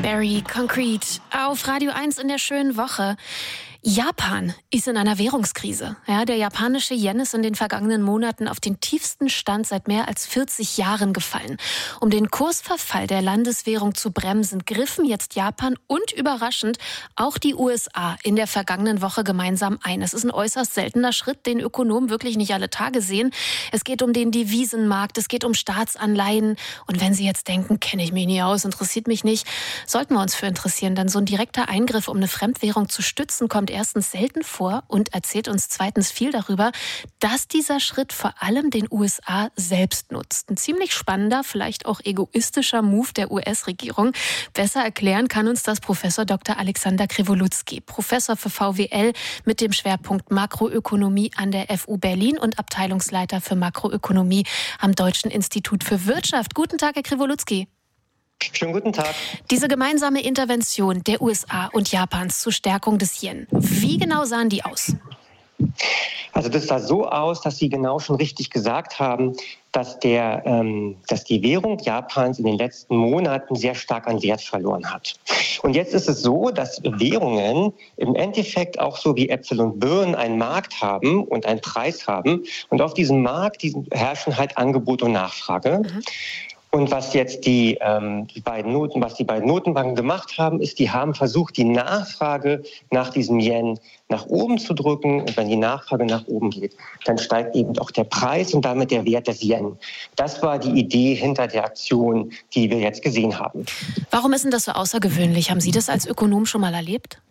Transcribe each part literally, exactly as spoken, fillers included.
Barry Concrete auf Radio eins in der schönen Woche. Japan ist in einer Währungskrise. Ja, der japanische Yen ist in den vergangenen Monaten auf den tiefsten Stand seit mehr als vierzig Jahren gefallen. Um den Kursverfall der Landeswährung zu bremsen, griffen jetzt Japan und überraschend auch die U S A in der vergangenen Woche gemeinsam ein. Es ist ein äußerst seltener Schritt, den Ökonomen wirklich nicht alle Tage sehen. Es geht um den Devisenmarkt, es geht um Staatsanleihen. Und wenn Sie jetzt denken, kenne ich mich nie aus, interessiert mich nicht, sollten wir uns für interessieren. Denn so ein direkter Eingriff, um eine Fremdwährung zu stützen, kommt erstens selten vor und erzählt uns zweitens viel darüber, dass dieser Schritt vor allem den U S A selbst nutzt. Ein ziemlich spannender, vielleicht auch egoistischer Move der U S-Regierung. Besser erklären kann uns das Professor Doktor Alexander Krivolutsky, Professor für V W L mit dem Schwerpunkt Makroökonomie an der F U Berlin und Abteilungsleiter für Makroökonomie am Deutschen Institut für Wirtschaft. Guten Tag, Herr Krivolutsky. Schönen guten Tag. Diese gemeinsame Intervention der U S A und Japans zur Stärkung des Yen, wie genau sahen die aus? Also das sah so aus, dass Sie genau schon richtig gesagt haben, dass, der, ähm, dass die Währung Japans in den letzten Monaten sehr stark an Wert verloren hat. Und jetzt ist es so, dass Währungen im Endeffekt auch so wie Äpfel und Birnen einen Markt haben und einen Preis haben. Und auf diesem Markt diesen herrschen halt Angebot und Nachfrage. Mhm. Und was jetzt die, ähm, die beiden Noten, was die beiden Notenbanken gemacht haben, ist, die haben versucht, die Nachfrage nach diesem Yen nach oben zu drücken. Und wenn die Nachfrage nach oben geht, dann steigt eben auch der Preis und damit der Wert des Yen. Das war die Idee hinter der Aktion, die wir jetzt gesehen haben. Warum ist denn das so außergewöhnlich? Haben Sie das als Ökonom schon mal erlebt?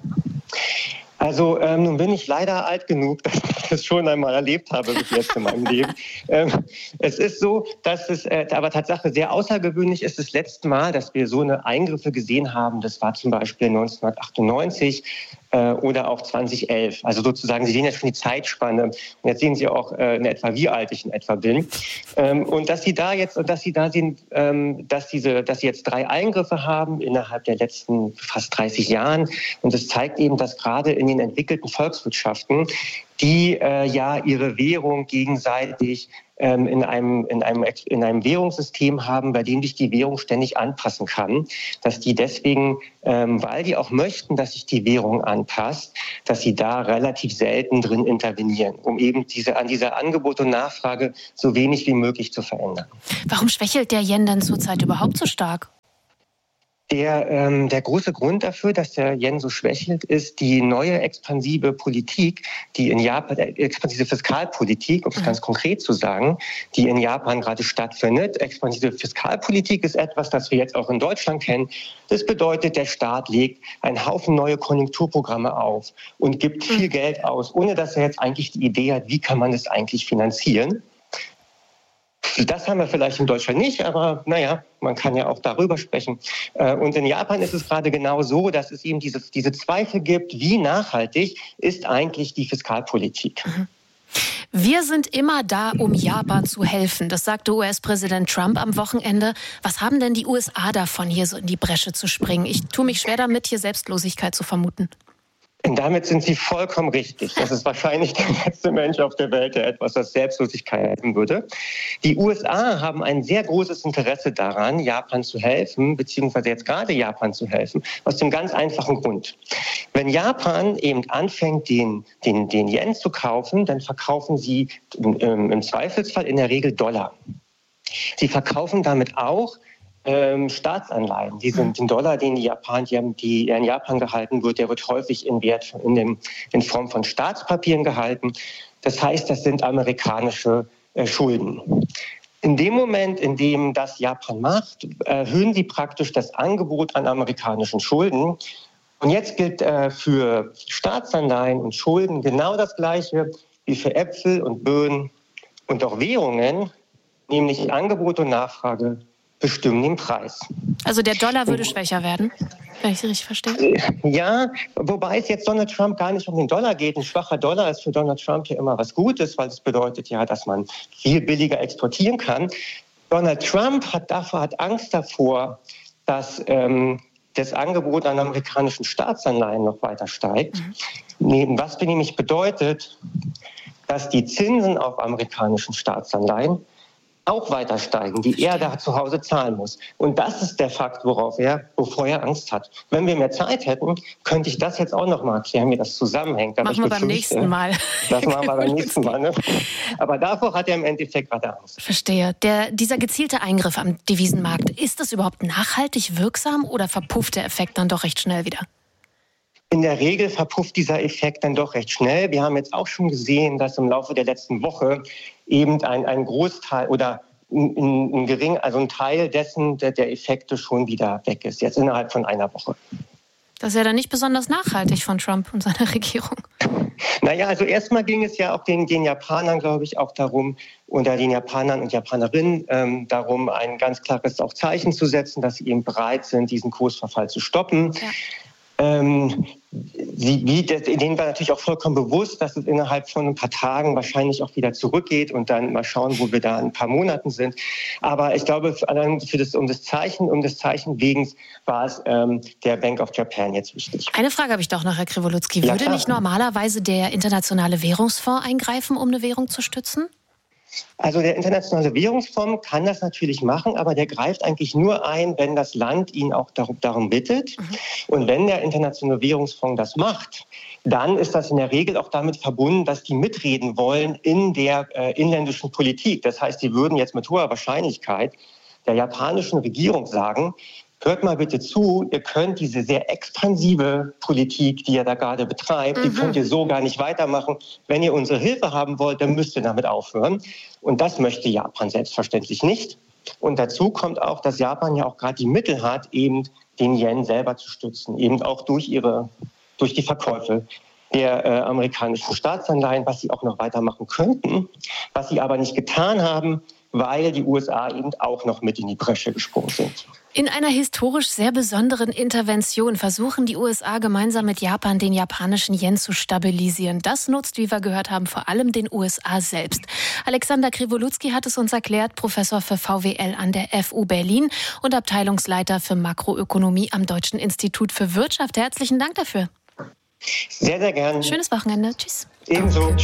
Also ähm, nun bin ich leider alt genug, dass ich das schon einmal erlebt habe bis jetzt in meinem Leben. Ähm, es ist so, dass es äh, aber Tatsache sehr außergewöhnlich ist. Das letzte Mal, dass wir so eine Eingriffe gesehen haben, das war zum Beispiel neunzehnhundertachtundneunzig äh, oder auch zweitausendelf. Also sozusagen, Sie sehen jetzt schon die Zeitspanne. Und jetzt sehen Sie auch äh, in etwa, wie alt ich in etwa bin. Ähm, und dass Sie da jetzt, und dass Sie da sehen, ähm, dass diese, dass Sie jetzt drei Eingriffe haben innerhalb der letzten fast dreißig Jahren. Und das zeigt eben, dass gerade in den entwickelten Volkswirtschaften, die äh, ja ihre Währung gegenseitig ähm, in einem, in einem, in einem Währungssystem haben, bei dem sich die Währung ständig anpassen kann, dass die deswegen, ähm, weil die auch möchten, dass sich die Währung anpasst, dass sie da relativ selten drin intervenieren, um eben diese, an dieser Angebot und Nachfrage so wenig wie möglich zu verändern. Warum schwächelt der Yen denn zurzeit überhaupt so stark? Der, ähm, der große Grund dafür, dass der Yen so schwächelt, ist die neue expansive Politik, die in Japan, äh, expansive Fiskalpolitik, um es ganz konkret zu sagen, die in Japan gerade stattfindet. Expansive Fiskalpolitik ist etwas, das wir jetzt auch in Deutschland kennen. Das bedeutet, der Staat legt einen Haufen neue Konjunkturprogramme auf und gibt viel Geld aus, ohne dass er jetzt eigentlich die Idee hat, wie kann man das eigentlich finanzieren. Das haben wir vielleicht in Deutschland nicht, aber naja, man kann ja auch darüber sprechen. Und in Japan ist es gerade genau so, dass es eben diese, diese Zweifel gibt, wie nachhaltig ist eigentlich die Fiskalpolitik. Wir sind immer da, um Japan zu helfen. Das sagte U S-Präsident Trump am Wochenende. Was haben denn die U S A davon, hier so in die Bresche zu springen? Ich tue mich schwer damit, hier Selbstlosigkeit zu vermuten. Und damit sind Sie vollkommen richtig. Das ist wahrscheinlich der letzte Mensch auf der Welt, der etwas als Selbstlosigkeit haben würde. Die U S A haben ein sehr großes Interesse daran, Japan zu helfen, beziehungsweise jetzt gerade Japan zu helfen, aus dem ganz einfachen Grund. Wenn Japan eben anfängt, den, den, den Yen zu kaufen, dann verkaufen sie im, im Zweifelsfall in der Regel Dollar. Sie verkaufen damit auch Ähm, Staatsanleihen. Die sind den Dollar, den die Japan, die, die in Japan gehalten wird, der wird häufig in Wert in, dem, in Form von Staatspapieren gehalten. Das heißt, das sind amerikanische äh, Schulden. In dem Moment, in dem das Japan macht, erhöhen sie praktisch das Angebot an amerikanischen Schulden. Und jetzt gilt äh, für Staatsanleihen und Schulden genau das Gleiche wie für Äpfel und Birnen und auch Währungen, nämlich Angebot und Nachfrage bestimmen den Preis. Also der Dollar würde schwächer werden, wenn ich Sie richtig verstehe? Ja, wobei es jetzt Donald Trump gar nicht um den Dollar geht. Ein schwacher Dollar ist für Donald Trump ja immer was Gutes, weil es bedeutet ja, dass man viel billiger exportieren kann. Donald Trump hat, davor, hat Angst davor, dass ähm, das Angebot an amerikanischen Staatsanleihen noch weiter steigt. Mhm. Was nämlich bedeutet, dass die Zinsen auf amerikanischen Staatsanleihen auch weiter steigen, die er da zu Hause zahlen muss. Und das ist der Fakt, worauf er, wovor er Angst hat. Wenn wir mehr Zeit hätten, könnte ich das jetzt auch noch mal erklären, wie das zusammenhängt. Aber machen wir beim nächsten Mal. Das machen wir beim nächsten Mal. Ne? Aber davor hat er im Endeffekt gerade Angst. Verstehe. Der, dieser gezielte Eingriff am Devisenmarkt, ist das überhaupt nachhaltig wirksam oder verpufft der Effekt dann doch recht schnell wieder? In der Regel verpufft dieser Effekt dann doch recht schnell. Wir haben jetzt auch schon gesehen, dass im Laufe der letzten Woche eben ein, ein Großteil oder ein, ein, gering, also ein Teil dessen, der, der Effekte schon wieder weg ist, jetzt innerhalb von einer Woche. Das ist ja dann nicht besonders nachhaltig von Trump und seiner Regierung. Naja, also erstmal ging es ja auch den, den Japanern, glaube ich, auch darum, unter den Japanern und Japanerinnen ähm, darum, ein ganz klares auch Zeichen zu setzen, dass sie eben bereit sind, diesen Kursverfall zu stoppen. Ja. Ähm, sie, wie, denen war natürlich auch vollkommen bewusst, dass es innerhalb von ein paar Tagen wahrscheinlich auch wieder zurückgeht und dann mal schauen, wo wir da in ein paar Monaten sind. Aber ich glaube, allein für das, um das Zeichen, um des Zeichen wegen war es ähm, der Bank of Japan jetzt wichtig. Eine Frage habe ich doch noch, Herr Krivolutzki. Würde ja, nicht normalerweise der Internationale Währungsfonds eingreifen, um eine Währung zu stützen? Also der Internationale Währungsfonds kann das natürlich machen, aber der greift eigentlich nur ein, wenn das Land ihn auch darum, darum bittet. Mhm. Und wenn der Internationale Währungsfonds das macht, dann ist das in der Regel auch damit verbunden, dass die mitreden wollen in der äh, inländischen Politik. Das heißt, die würden jetzt mit hoher Wahrscheinlichkeit der japanischen Regierung sagen, hört mal bitte zu, ihr könnt diese sehr expansive Politik, die ihr da gerade betreibt, mhm. die könnt ihr so gar nicht weitermachen. Wenn ihr unsere Hilfe haben wollt, dann müsst ihr damit aufhören. Und das möchte Japan selbstverständlich nicht. Und dazu kommt auch, dass Japan ja auch gerade die Mittel hat, eben den Yen selber zu stützen, eben auch durch ihre, durch die Verkäufe der äh, amerikanischen Staatsanleihen, was sie auch noch weitermachen könnten, was sie aber nicht getan haben, weil die U S A eben auch noch mit in die Bresche gesprungen sind. In einer historisch sehr besonderen Intervention versuchen die U S A gemeinsam mit Japan den japanischen Yen zu stabilisieren. Das nutzt, wie wir gehört haben, vor allem den U S A selbst. Alexander Krivolutzki hat es uns erklärt, Professor für V W L an der F U Berlin und Abteilungsleiter für Makroökonomie am Deutschen Institut für Wirtschaft. Herzlichen Dank dafür. Sehr, sehr gerne. Schönes Wochenende. Tschüss. Ebenso.